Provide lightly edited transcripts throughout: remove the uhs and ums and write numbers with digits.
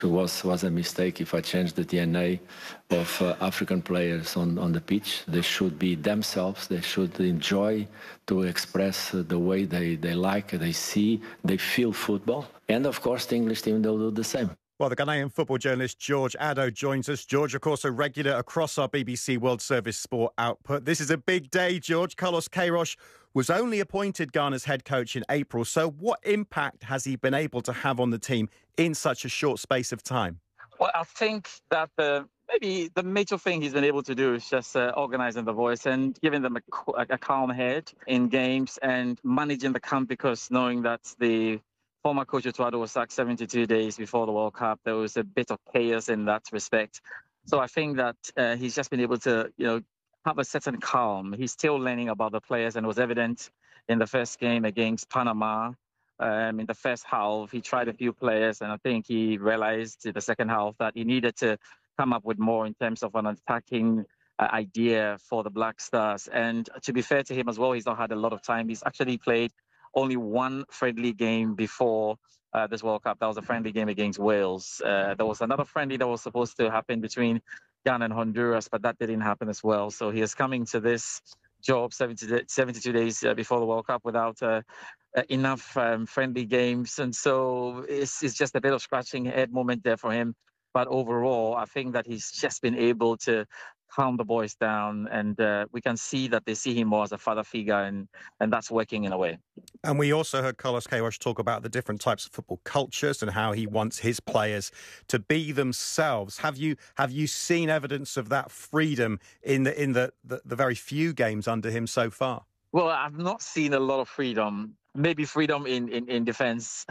It was a mistake if I changed the DNA of African players on the pitch. They should be themselves. They should enjoy to express the way they like, they see, they feel football. And of course, the English team, they'll do the same. Well, the Ghanaian football journalist George Addo joins us. George, of course, a regular across our BBC World Service sport output. This is a big day, George. Carlos Queiroz was only appointed Ghana's head coach in April. So what impact has he been able to have on the team in such a short space of time? Well, I think that maybe the major thing he's been able to do is just organizing the voice and giving them a calm head in games and managing the camp, because knowing that the former coach Eduardo was sacked 72 days before the World Cup, there was a bit of chaos in that respect. So I think that he's just been able to, have a certain calm. He's still learning about the players, and it was evident in the first game against Panama. In the first half, he tried a few players, and I think he realized in the second half that he needed to come up with more in terms of an attacking idea for the Black Stars. And to be fair to him as well, he's not had a lot of time. He's actually played only one friendly game before this World Cup. That was a friendly game against Wales. There was another friendly that was supposed to happen between Ghana and Honduras, but that didn't happen as well. So he is coming to this job 72 days before the World Cup without enough friendly games. And so it's just a bit of scratching head moment there for him. But overall, I think that he's just been able to calm the boys down, and we can see that they see him more as a father figure, and that's working in a way. And we also heard Carlos Queiroz talk about the different types of football cultures and how he wants his players to be themselves. Have you seen evidence of that freedom in the very few games under him so far? Well, I've not seen a lot of freedom. Maybe freedom in defense,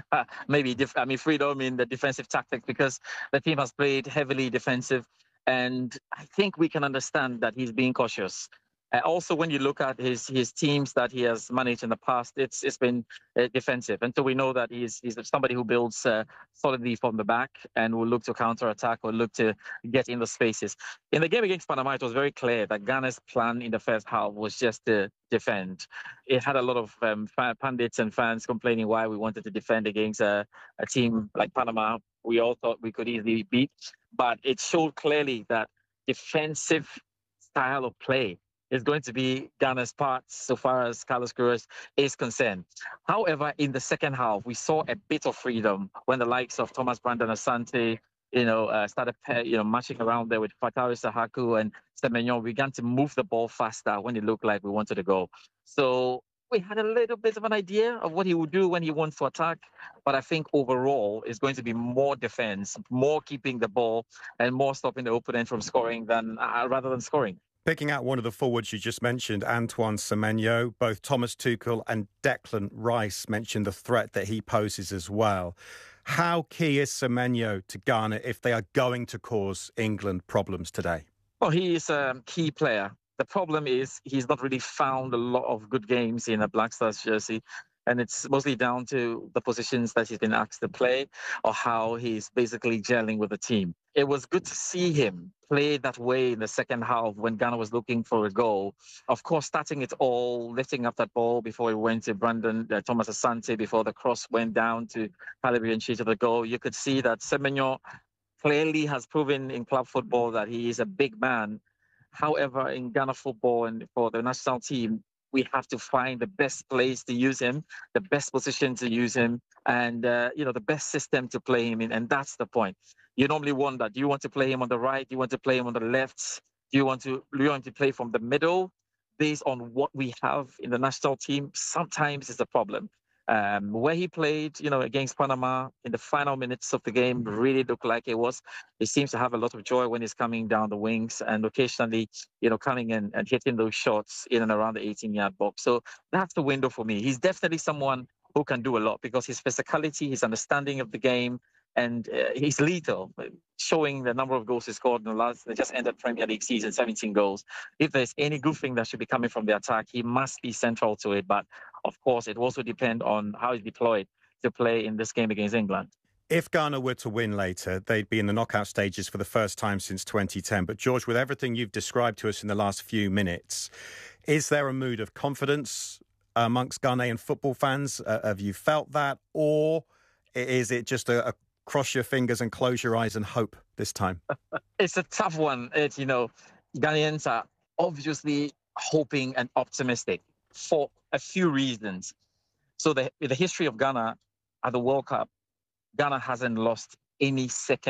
freedom in the defensive tactics, because the team has played heavily defensive. And I think we can understand that he's being cautious. Also, when you look at his teams that he has managed in the past, it's been defensive. And so we know that he's somebody who builds solidly from the back and will look to counterattack or look to get in the spaces. In the game against Panama, it was very clear that Ghana's plan in the first half was just to defend. It had a lot of pundits and fans complaining why we wanted to defend against a team like Panama. We all thought we could easily beat, but it showed clearly that defensive style of play is going to be Ghana's part so far as Carlos Queiroz is concerned. However, in the second half, we saw a bit of freedom when the likes of Thomas Brandon Asante, started, marching around there with Fatawu Sahaku and Semenyo. We began to move the ball faster when it looked like we wanted to go. So we had a little bit of an idea of what he would do when he wants to attack. But I think overall it's going to be more defense, more keeping the ball, and more stopping the opponent from scoring rather than scoring. Picking out one of the forwards you just mentioned, Antoine Semenyo, both Thomas Tuchel and Declan Rice mentioned the threat that he poses as well. How key is Semenyo to Ghana if they are going to cause England problems today? Well, he is a key player. The problem is he's not really found a lot of good games in a Black Stars jersey. And it's mostly down to the positions that he's been asked to play or how he's basically gelling with the team. It was good to see him play that way in the second half when Ghana was looking for a goal. Of course, starting it all, lifting up that ball before it went to Thomas Asante, before the cross went down to Calabrian Chi to the goal. You could see that Semenyo clearly has proven in club football that he is a big man. However, in Ghana football and for the national team, we have to find the best place to use him, the best position to use him, and the best system to play him in. And that's the point. You normally wonder, do you want to play him on the right? Do you want to play him on the left? Do you want to play from the middle? Based on what we have in the national team, sometimes it's a problem. Where he played, against Panama in the final minutes of the game really looked like it was. He seems to have a lot of joy when he's coming down the wings and occasionally, coming in and hitting those shots in and around the 18-yard box. So that's the window for me. He's definitely someone who can do a lot because his physicality, his understanding of the game, and he's lethal, showing the number of goals he scored in the just ended Premier League season, 17 goals. If there's any good thing that should be coming from the attack, he must be central to it. But of course, it also depends on how he's deployed to play in this game against England. If Ghana were to win later, they'd be in the knockout stages for the first time since 2010. But George, with everything you've described to us in the last few minutes, is there a mood of confidence amongst Ghanaian football fans? Have you felt that? Or is it just a cross your fingers and close your eyes and hope this time? It's a tough one. Ghanaians are obviously hoping and optimistic for a few reasons. So the history of Ghana at the World Cup, Ghana hasn't lost any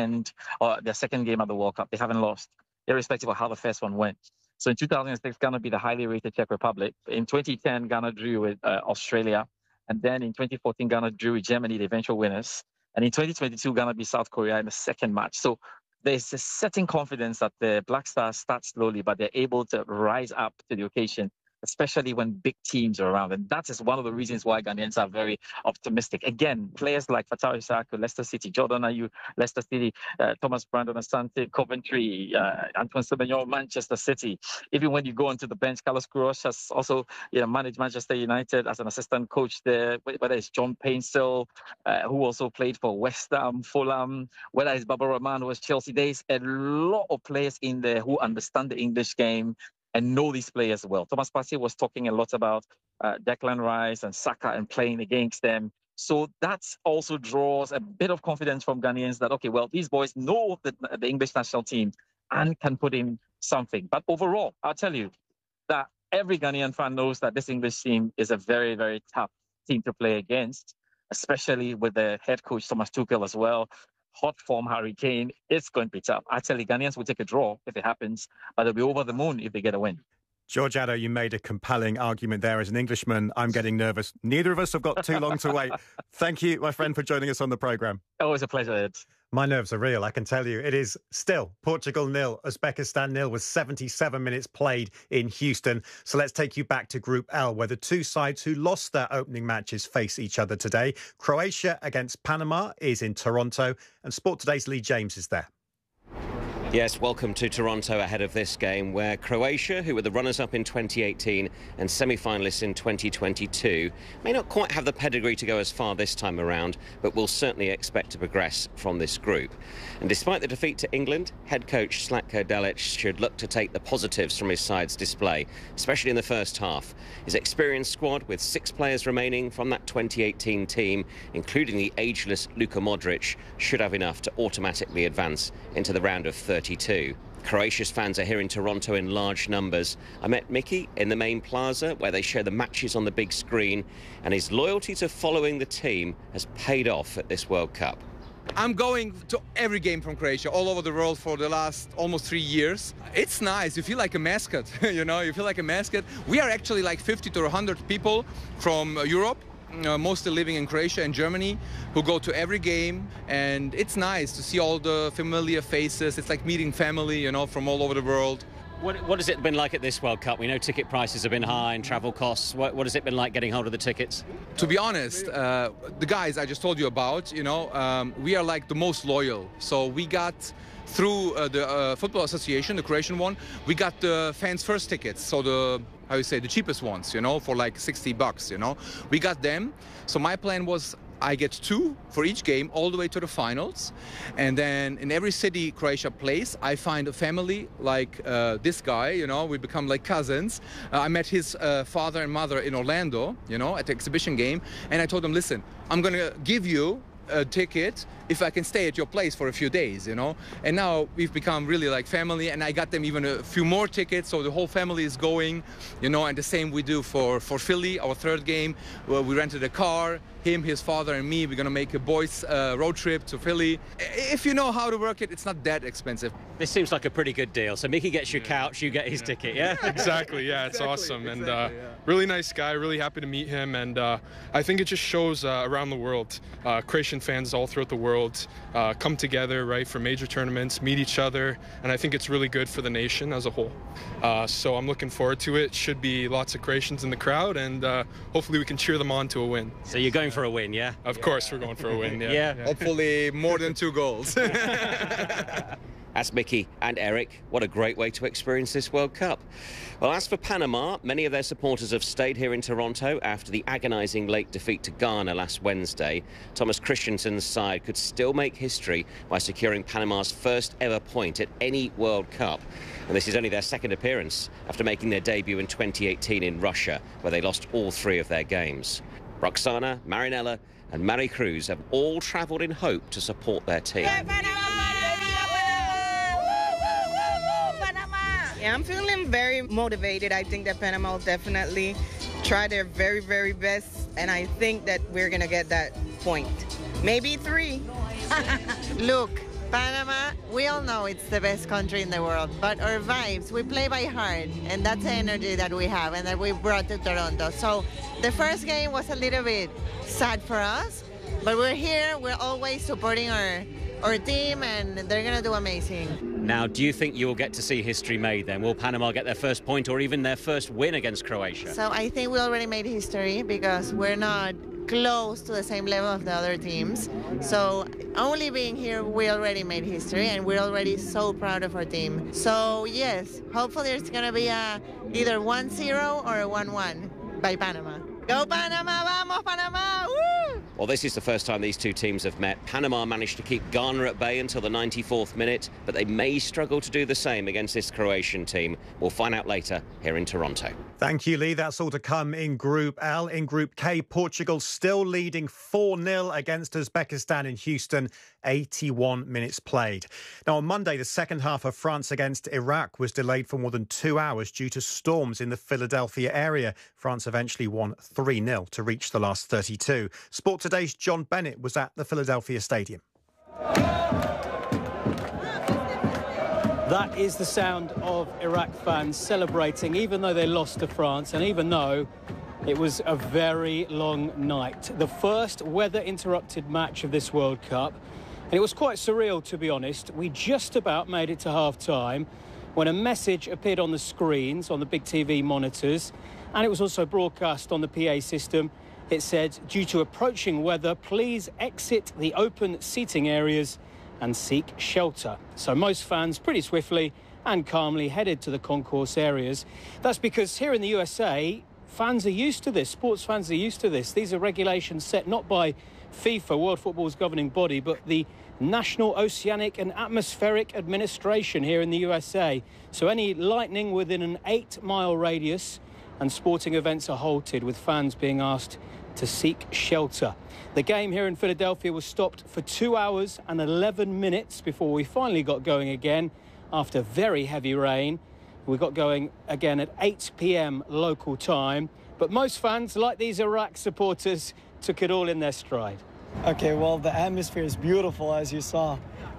their second game at the World Cup. They haven't lost, irrespective of how the first one went. So in 2006, Ghana beat the highly rated Czech Republic. In 2010, Ghana drew with Australia. And then in 2014, Ghana drew with Germany, the eventual winners. And in 2022, Ghana beat South Korea in the second match. So there's a certain confidence that the Black Stars start slowly, but they're able to rise up to the occasion, especially when big teams are around. And that is one of the reasons why Ghanaians are very optimistic. Again, players like Fatawu Issahaku, Leicester City, Jordan Ayew, Leicester City, Thomas Brandon Asante, Coventry, Antoine Semenyo, Manchester City. Even when you go onto the bench, Carlos Queiroz has also managed Manchester United as an assistant coach there, whether it's John Painstill, who also played for West Ham, Fulham, whether it's Baba Rahman, who was Chelsea. There's a lot of players in there who understand the English game and know these players well. Thomas Partey was talking a lot about Declan Rice and Saka and playing against them. So that also draws a bit of confidence from Ghanaians that, okay, well, these boys know the English national team and can put in something. But overall, I'll tell you that every Ghanaian fan knows that this English team is a very, very tough team to play against, especially with the head coach, Thomas Tuchel, as well. Hot form Harry Kane, it's going to be tough. Actually, Ghanaians will take a draw if it happens, but they'll be over the moon if they get a win. George Addo, you made a compelling argument there. As an Englishman, I'm getting nervous. Neither of us have got too long to wait. Thank you, my friend, for joining us on the programme. Always a pleasure, Ed. My nerves are real, I can tell you. It is still Portugal 0, Uzbekistan 0 with 77 minutes played in Houston. So let's take you back to Group L, where the two sides who lost their opening matches face each other today. Croatia against Panama is in Toronto, and Sport Today's Lee James is there. Yes, welcome to Toronto ahead of this game where Croatia, who were the runners-up in 2018 and semi-finalists in 2022, may not quite have the pedigree to go as far this time around, but will certainly expect to progress from this group. And despite the defeat to England, head coach Zlatko Dalic should look to take the positives from his side's display, especially in the first half. His experienced squad, with 6 players remaining from that 2018 team, including the ageless Luka Modric, should have enough to automatically advance into the round of 32. Croatia's fans are here in Toronto in large numbers. I met Mickey in the main plaza where they show the matches on the big screen, and his loyalty to following the team has paid off at this World Cup. I'm going to every game from Croatia all over the world for the last almost 3 years. It's nice. You feel like a mascot, you feel like a mascot. We are actually like 50 to 100 people from Europe, mostly living in Croatia and Germany, who go to every game, and it's nice to see all the familiar faces. It's like meeting family, from all over the world. What has it been like at this World Cup? We know ticket prices have been high and travel costs. What has it been like getting hold of the tickets? To be honest, the guys I just told you about, we are like the most loyal. So we got through the Football Association, the Croatian one, we got the fans first tickets. So the cheapest ones, for like $60, We got them. So my plan was I get 2 for each game all the way to the finals. And then in every city Croatia plays, I find a family like this guy, we become like cousins. I met his father and mother in Orlando, at the exhibition game. And I told them, listen, I'm going to give you a ticket if I can stay at your place for a few days, And now we've become really like family, and I got them even a few more tickets, so the whole family is going, and the same we do for Philly, our third game. Well, we rented a car, him, his father, and me. We're gonna make a boys' road trip to Philly. If you know how to work it, it's not that expensive. This seems like a pretty good deal. So Mickey gets your couch, you get his ticket, yeah? Exactly, yeah, it's awesome. And really nice guy, really happy to meet him. And I think it just shows around the world, Croatian fans all throughout the world come together, right, for major tournaments, meet each other. And I think it's really good for the nation as a whole. So I'm looking forward to it. Should be lots of Croatians in the crowd, and hopefully we can cheer them on to a win. So you're going for a win, yeah? Of course we're going for a win, yeah. Hopefully more than 2 goals. That's Mickey and Eric. What a great way to experience this World Cup. Well, as for Panama, many of their supporters have stayed here in Toronto after the agonising late defeat to Ghana last Wednesday. Thomas Christensen's side could still make history by securing Panama's first ever point at any World Cup. And this is only their second appearance after making their debut in 2018 in Russia, where they lost all 3 of their games. Roxana, Marinella and Mary Cruz have all travelled in hope to support their team. Yeah, I'm feeling very motivated. I think that Panama will definitely try their very, very best, and I think that we're going to get that point. Maybe 3. Look, Panama, we all know it's the best country in the world, but our vibes, we play by heart, and that's the energy that we have and that we brought to Toronto. So the first game was a little bit sad for us, but we're here, we're always supporting our team, and they're going to do amazing. Now, do you think you will get to see history made then? Will Panama get their first point or even their first win against Croatia? So I think we already made history because we're not close to the same level of the other teams. So only being here, we already made history, and we're already so proud of our team. So yes, hopefully it's going to be either 1-0 or a 1-1 by Panama. Go Panama! Vamos Panama! Woo! Well, this is the first time these two teams have met. Panama managed to keep Ghana at bay until the 94th minute, but they may struggle to do the same against this Croatian team. We'll find out later here in Toronto. Thank you, Lee. That's all to come in Group L. In Group K, Portugal still leading 4-0 against Uzbekistan in Houston, 81 minutes played. Now, on Monday, the second half of France against Iraq was delayed for more than 2 hours due to storms in the Philadelphia area. France eventually won 3-0 to reach the last 32. Sport Today's John Bennett was at the Philadelphia Stadium. That is the sound of Iraq fans celebrating, even though they lost to France and even though it was a very long night. The first weather-interrupted match of this World Cup. And it was quite surreal, to be honest. We just about made it to half-time when a message appeared on the screens, on the big TV monitors, and it was also broadcast on the PA system. It said, due to approaching weather, please exit the open seating areas and seek shelter. So most fans pretty swiftly and calmly headed to the concourse areas. That's because here in the USA, fans are used to this. Sports fans are used to this. These are regulations set not by FIFA, World Football's governing body, but the National Oceanic and Atmospheric Administration here in the USA. So any lightning within an 8-mile radius and sporting events are halted, with fans being asked to seek shelter. The game here in Philadelphia was stopped for 2 hours and 11 minutes before we finally got going again after very heavy rain. We got going again at 8 p.m. local time. But most fans, like these Iraq supporters, took it all in their stride. Okay, well, the atmosphere is beautiful, as you saw.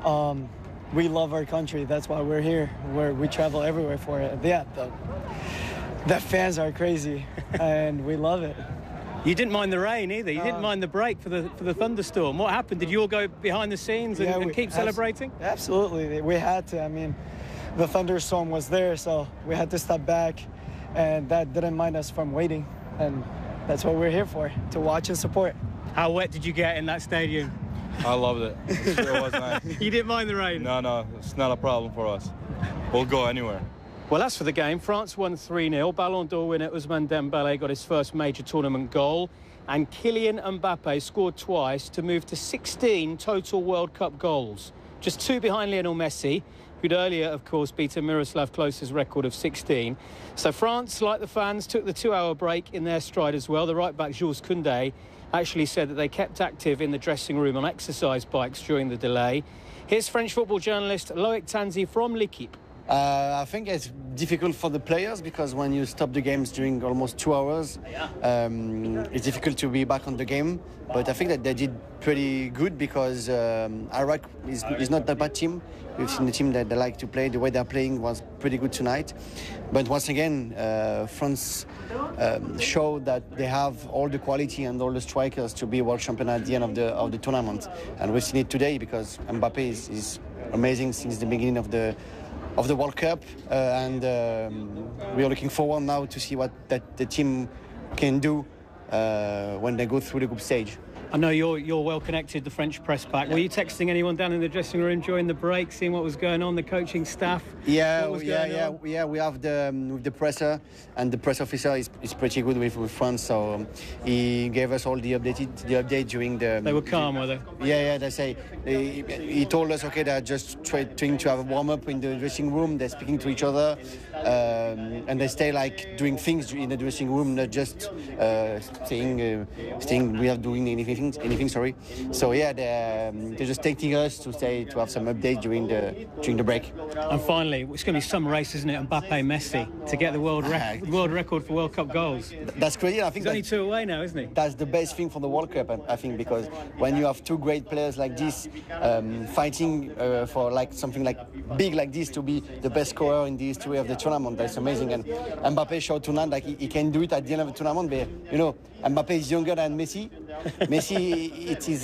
We love our country. That's why we're here. We travel everywhere for it. Yeah, the fans are crazy, and we love it. You didn't mind the rain either. You didn't mind the break for the thunderstorm. What happened? Did you all go behind the scenes and keep celebrating? Absolutely. We had to. I mean, the thunderstorm was there, so we had to step back, and that didn't mind us from waiting. And that's what we're here for, to watch and support. How wet did you get in that stadium? I loved it. It sure was nice. You didn't mind the rain? No, it's not a problem for us. We'll go anywhere. Well, as for the game, France won 3-0. Ballon d'Or winner Ousmane Dembélé got his first major tournament goal. And Kylian Mbappe scored twice to move to 16 total World Cup goals. Just 2 behind Lionel Messi, who'd earlier, of course, beaten Miroslav Klose's record of 16. So France, like the fans, took the 2-hour break in their stride as well. The right-back, Jules Koundé, actually said that they kept active in the dressing room on exercise bikes during the delay. Here's French football journalist Loic Tanzi from L'Équipe. I think it's difficult for the players because when you stop the games during almost 2 hours, it's difficult to be back on the game. But I think that they did pretty good because Iraq is not a bad team. We've seen the team that they like to play. The way they're playing was pretty good tonight. But once again, France showed that they have all the quality and all the strikers to be world champion at the end of the tournament. And we've seen it today because Mbappe is amazing since the beginning of the World Cup, and we are looking forward now to see what the team can do when they go through the group stage. I know you're well connected, the French press pack. Were you texting anyone down in the dressing room during the break, seeing what was going on, the coaching staff? We have the presser, and the press officer is pretty good with France, so he gave us all the update during the. They were calm, were they? Yeah. They say he told us, okay, they're just trying to have a warm up in the dressing room. They're speaking to each other, and they stay like doing things in the dressing room, not just saying we are doing anything anything. Sorry. So yeah, they're just taking us to have some update during the break. And finally, it's going to be some race, isn't it? Mbappe, Messi to get the world record for World Cup goals. That's crazy. I think he's only 2 away now, isn't he? That's the best thing for the World Cup, I think, because when you have two great players like this fighting for like something like big like this to be the best scorer in the history of the tournament, that's amazing. And Mbappe showed tonight like he can do it at the end of the tournament. But you know, Mbappe is younger than Messi. Messi, it is